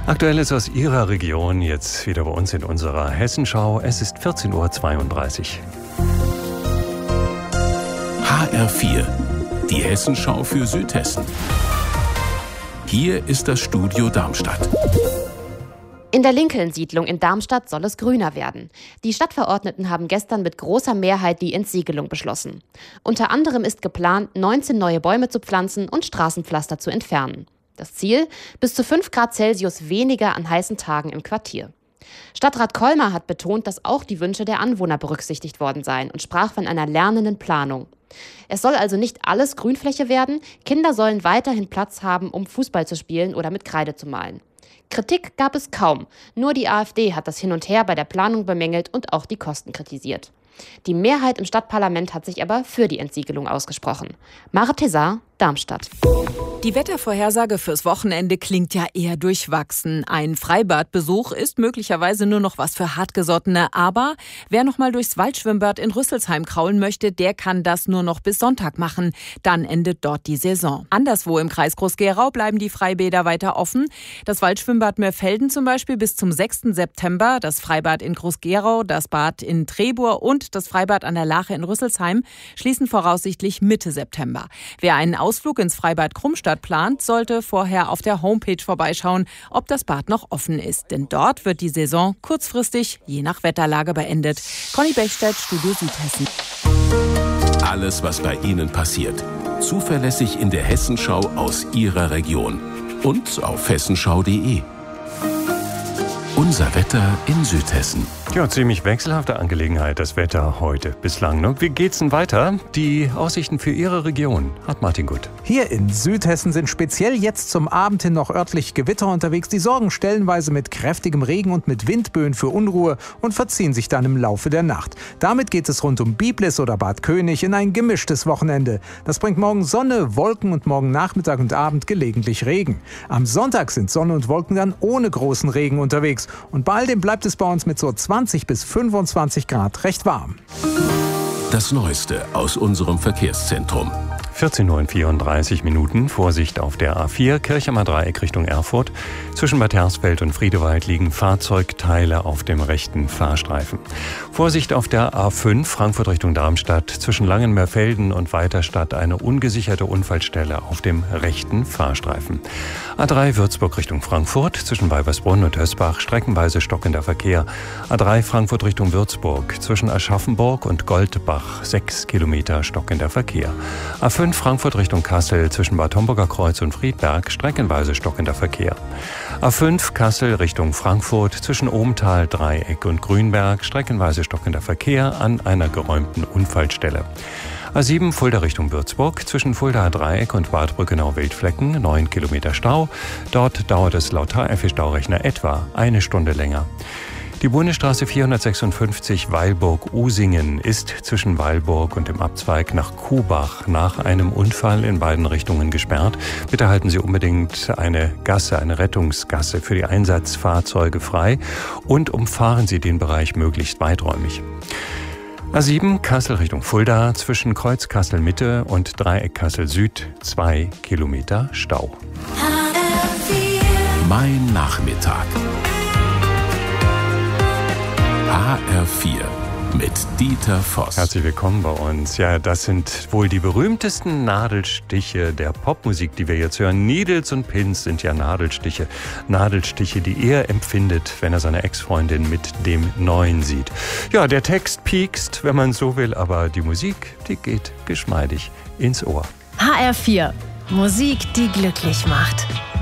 Aktuelles aus Ihrer Region, jetzt wieder bei uns in unserer Hessenschau. Es ist 14:32 Uhr. HR4, die Hessenschau für Südhessen. Hier ist das Studio Darmstadt. In der Lincoln-Siedlung in Darmstadt soll es grüner werden. Die Stadtverordneten haben gestern mit großer Mehrheit die Entsiegelung beschlossen. Unter anderem ist geplant, 19 neue Bäume zu pflanzen und Straßenpflaster zu entfernen. Das Ziel? Bis zu 5 Grad Celsius weniger an heißen Tagen im Quartier. Stadtrat Kolmer hat betont, dass auch die Wünsche der Anwohner berücksichtigt worden seien und sprach von einer lernenden Planung. Es soll also nicht alles Grünfläche werden, Kinder sollen weiterhin Platz haben, um Fußball zu spielen oder mit Kreide zu malen. Kritik gab es kaum, nur die AfD hat das Hin und Her bei der Planung bemängelt und auch die Kosten kritisiert. Die Mehrheit im Stadtparlament hat sich aber für die Entsiegelung ausgesprochen. Mare Tezar, Darmstadt. Die Wettervorhersage fürs Wochenende klingt ja eher durchwachsen. Ein Freibadbesuch ist möglicherweise nur noch was für Hartgesottene. Aber wer noch mal durchs Waldschwimmbad in Rüsselsheim kraulen möchte, der kann das nur noch bis Sonntag machen. Dann endet dort die Saison. Anderswo im Kreis Groß-Gerau bleiben die Freibäder weiter offen. Das Waldschwimmbad Mörfelden zum Beispiel bis zum 6. September. Das Freibad in Groß-Gerau, das Bad in Trebur und das Freibad an der Lache in Rüsselsheim schließen voraussichtlich Mitte September. Wer einen Ausflug ins Freibad Krummstadt plant, sollte vorher auf der Homepage vorbeischauen, ob das Bad noch offen ist. Denn dort wird die Saison kurzfristig, je nach Wetterlage, beendet. Conny Bechstedt, Studio Südhessen. Alles, was bei Ihnen passiert. Zuverlässig in der Hessenschau aus Ihrer Region. Und auf hessenschau.de. Unser Wetter in Südhessen. Ja, ziemlich wechselhafte Angelegenheit, das Wetter heute bislang. Ne? Wie geht's denn weiter? Die Aussichten für Ihre Region hat Martin Gut. Hier in Südhessen sind speziell jetzt zum Abend hin noch örtlich Gewitter unterwegs. Die sorgen stellenweise mit kräftigem Regen und mit Windböen für Unruhe und verziehen sich dann im Laufe der Nacht. Damit geht es rund um Biblis oder Bad König in ein gemischtes Wochenende. Das bringt morgen Sonne, Wolken und morgen Nachmittag und Abend gelegentlich Regen. Am Sonntag sind Sonne und Wolken dann ohne großen Regen unterwegs. Und bei all dem bleibt es bei uns mit so 20 bis 25 Grad recht warm. Das Neueste aus unserem Verkehrszentrum. 14:34 Uhr. Vorsicht auf der A4, Kirchheimer Dreieck Richtung Erfurt. Zwischen Bad Hersfeld und Friedewald liegen Fahrzeugteile auf dem rechten Fahrstreifen. Vorsicht auf der A5, Frankfurt Richtung Darmstadt. Zwischen Langenmörfelden und Weiterstadt eine ungesicherte Unfallstelle auf dem rechten Fahrstreifen. A3 Würzburg Richtung Frankfurt. Zwischen Weibersbrunn und Hösbach streckenweise stockender Verkehr. A3 Frankfurt Richtung Würzburg. Zwischen Aschaffenburg und Goldbach 6 Kilometer stockender Verkehr. A5 Frankfurt Richtung Kassel zwischen Bad Homburger Kreuz und Friedberg streckenweise stockender Verkehr. A5 Kassel Richtung Frankfurt zwischen Ohmtal, Dreieck und Grünberg streckenweise stockender Verkehr an einer geräumten Unfallstelle. A7 Fulda Richtung Würzburg zwischen Fulda Dreieck und Bad Brückenau-Wildflecken 9 Kilometer Stau. Dort dauert es laut HF-Staurechner etwa eine Stunde länger. Die Bundesstraße 456 Weilburg-Usingen ist zwischen Weilburg und dem Abzweig nach Kuhbach nach einem Unfall in beiden Richtungen gesperrt. Bitte halten Sie unbedingt eine Gasse, eine Rettungsgasse für die Einsatzfahrzeuge frei und umfahren Sie den Bereich möglichst weiträumig. A7 Kassel Richtung Fulda zwischen Kreuz Kassel Mitte und Dreieck Kassel Süd 2 Kilometer Stau. Mein Nachmittag. HR4 mit Dieter Voss. Herzlich willkommen bei uns. Ja, das sind wohl die berühmtesten Nadelstiche der Popmusik, die wir jetzt hören. Needles und Pins sind ja Nadelstiche. Nadelstiche, die er empfindet, wenn er seine Ex-Freundin mit dem Neuen sieht. Ja, der Text piekst, wenn man so will, aber die Musik, die geht geschmeidig ins Ohr. HR4, Musik, die glücklich macht.